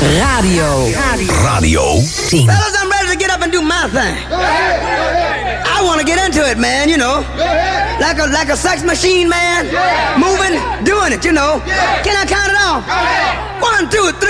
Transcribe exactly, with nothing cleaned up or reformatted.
Radio. Radio tien. Fellas, I'm ready to get up and do my thing. I want to get into it, man, you know. Like a like a sex machine, man. Moving, doing it, you know. Can I count it off? One, two, three.